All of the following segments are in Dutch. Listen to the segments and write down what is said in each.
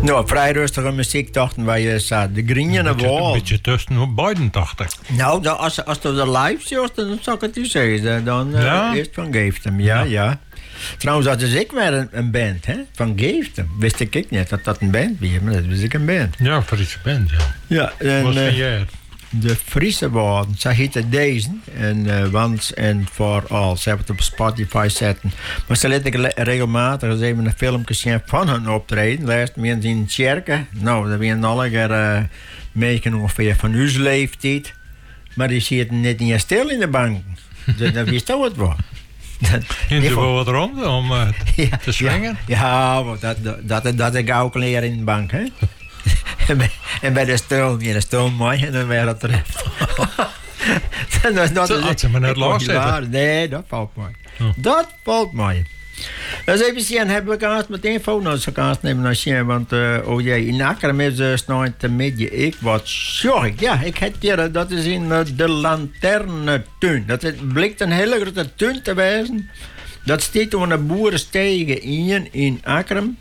Nou, vrij rustige muziek dachten wij zat. De Green Wall. Een beetje tussen beiden, dacht ik. Nou, als je de live ziet, dan zou ik het u zeggen. Dan eerst van Geeftem, ja. Trouwens, dat is ik weer een band, hè? Van Geeftem. Wist ik niet dat een band was, maar dat wist ik een band. Ja, Friese band, ja. Ja, en Wat vind jij? de Friese woorden, ze heette deze. En once en for all. Ze hebben het op Spotify zetten. Maar ze liet ik regelmatig eens even een filmpje zien van hun optreden. Laatst mensen in de kerken. Nou, dat waren alle keer meeken ongeveer van uw leeftijd. Maar die zitten net niet stil in de bank. Dus dat wist ook het wel. En er wel wat rond om te swingen? Ja, dat ik ook leren in de bank, hè? En bij de stoel mooi en dan weer dat terug. Dat had ze me net loszetten. Nee, dat valt mooi. Dat valt mooi. Dus even zien, hebben we kaart meteen foto's nemen naar zien, want in Akkerem is snel te midden. Ik wat sorry. Ja, ik heb hier, dat is in de Lanternetuin. Dat blijkt een hele grote tuin te wezen. Dat staat onder de boerenstegen in Akkerem.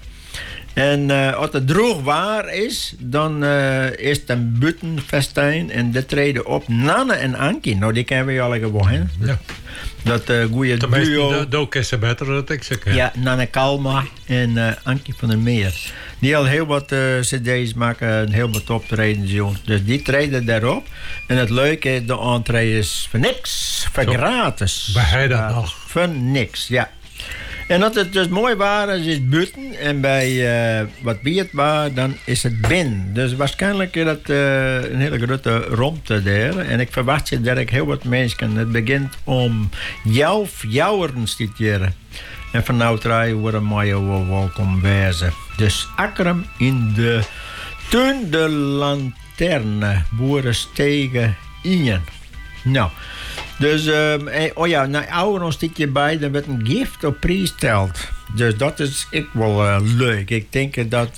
En als het droog waar is, dan is het een buitenfestijn. En dat treden op Nanne en Ankie. Nou, die kennen we al gewoon, hè? Ja. Dat goeie duo. Dat is beter dat ik zeg. Ja, Nanne Kalma en Ankie van der Meer. Die al heel wat cd's maken, heel wat optredens, jongens. Dus die treden daarop. En het leuke is, de entree is voor niks. Voor gratis. Bij hij dat nog? Voor niks, ja. En als het dus mooi waar is, is het buiten. En bij wat bier waar, dan is het binnen. Dus waarschijnlijk is dat een hele grote romte daar. En ik verwacht je dat ik heel wat mensen. Het begint om jouweren te en van nou draaien worden mooie welkom wezen. Dus Akkerem in de tuin de Lanterne. Boerenstegen Ingen. Nou. Dus, nou, ouderen zit je bij, dan werd een gift op prijs stelt. Dus dat is ik wel leuk. Ik denk dat,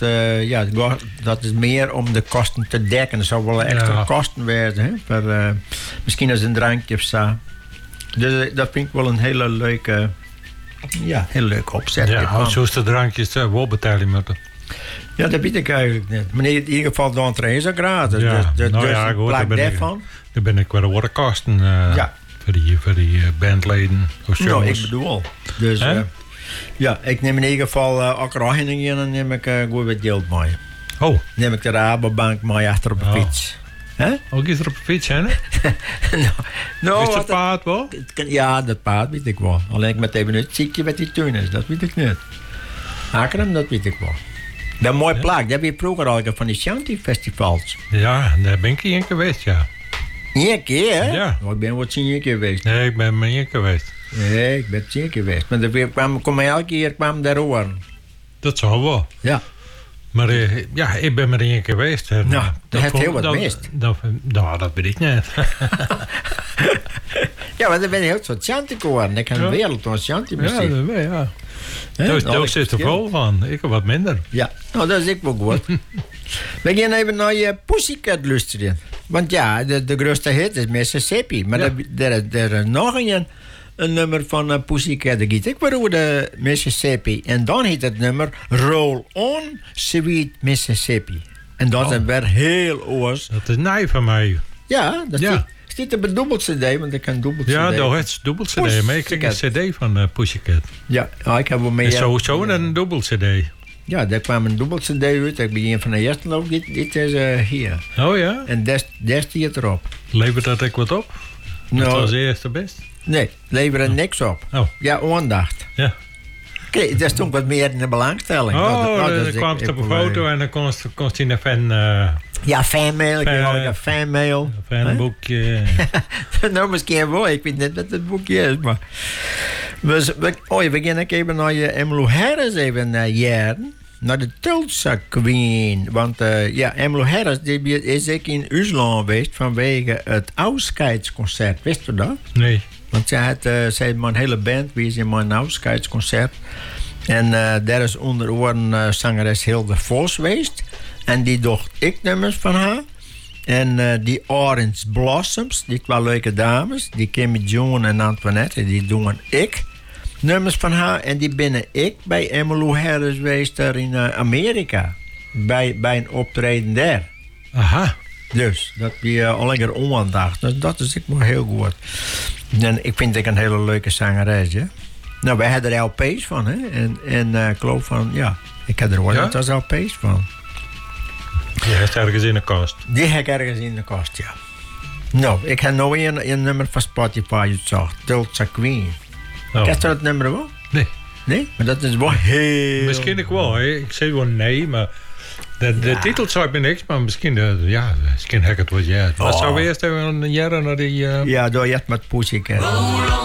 dat is meer om de kosten te dekken. Er zou wel extra kosten wezen, hè? Voor, misschien als een drankje of zo. Dus dat vind ik wel een hele leuke, heel leuk opzet. Ja, zoals de drankjes wel betalen moeten. Ja, dat weet ik eigenlijk niet. Maar in ieder geval, de entree is ook gratis. Ja, dus goed, daar ben ik wel de kosten. Ja. Voor die bandleden. Nou, ik bedoel. Dus ik neem in ieder geval akkerheining en dan neem ik goed wat geld mee. Oh. Neem ik de Rabobank mee achter op de fiets. Ook is er op de fiets, hè? nou, is het paard wel? Ja, dat paard weet ik wel. Alleen ik met even het ziekje met die tuin is, dat weet ik niet. Akkerem, dat weet ik wel. Dat is een mooie plaat. Dat heb je vroeger al van die Shanty-festivals. Ja, daar ben ik één geweest, ja. Eén keer, hè? Ja. Ik ben wat 10 keer geweest. Nee, ik ben maar 1 keer geweest. Nee, ik ben 10 keer geweest. Maar elke keer kwam daar horen. Dat zou wel. Ja. Maar ik ben maar 1 keer geweest. En, nou, dat heeft heel wat mist. Dat weet ik niet. Ja, maar dan ben je heel soort Shanty geworden. Ik heb een wereld van Shanty muziek. Ja, dat weet ik, ja. Daar zit er vol van. Ik heb wat minder. Ja, nou dat is ik wel goed. We gaan even naar je Pussycat luisteren. Want ja, de grootste hit is Mississippi. Maar er is nog een nummer van Pussycat. Dat giet ik weer de Mississippi. En dan heet het nummer Roll On Sweet Mississippi. En dat is weer heel oors. Dat is nieuw van mij. Ja, dat is niet een dubbel cd, want ik kan dubbel cd. Ja, dat is dubbel cd. Maar ik heb een cd van Pussycat. Ja, ik heb wel meer. En sowieso een dubbel cd. Ja, daar kwam een dubbel cd uit. Ik ben een van de eerste loop. Dit is hier. Oh ja? En daar staat het erop. Levert dat ook wat op? Nou, dat was eerste best? Nee, leveren niks op. Oh. Ja, aandacht. Ja. Kijk, dat is toch wat meer in de belangstelling. Dan kwam het op een foto en dan kon hij naar fan... ja, fanmail. Ik heb een fanmail. Fanboekje. Nou, misschien wel. Ik weet niet wat het boekje is, maar... we beginnen even naar je Emmylou Harris even jaren. Naar de Tulsa Queen. Want Emmylou Harris die is ik in Rusland geweest vanwege het afscheidsconcert. Wist u dat? Nee. Want zij had mijn hele band wie in mijn afscheidsconcert. En daar is onder oren zangeres Hilde Vos geweest. En die docht ik nummers van haar. En die Orange Blossoms, die 2 leuke dames, die Kimmy Joan en Antoinette, die doen ik nummers van haar. En die binnen ik bij Emmylou Harris geweest daar in Amerika. bij een optreden daar. Aha. Dus dat je al een keer onaandacht. Dus dat is ik maar heel goed. En ik vind het een hele leuke zangeres. Hè? Nou, wij hadden er LP's van. Hè? En ik geloof van, ja, ik heb er wel als LP's van. Die heeft ergens in de kast. Die heb ik ergens in de kast, ja. Nou, ik heb nog een nummer van Spotify uitgezocht. Tulsa Queen. Oh. Kent je dat nummer wel? Nee. Nee? Maar dat is wel heel... Misschien ik wel. Hè. Ik zei wel nee, maar... De titel zei me niks, maar misschien heb ik het wel. Ja. Wat zou we eerst even een jaar naar die... Ja, door je met Pussycat.